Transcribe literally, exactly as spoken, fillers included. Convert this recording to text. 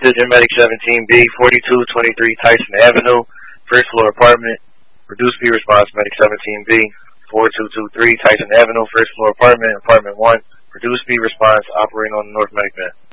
District Medic seventeen B, forty-two twenty-three Tyson Avenue, first floor apartment. Reduce B response, Medic seventeen B, forty-two twenty-three Tyson Avenue, first floor apartment, apartment one. Reduce B response, operating on the North Medic Van.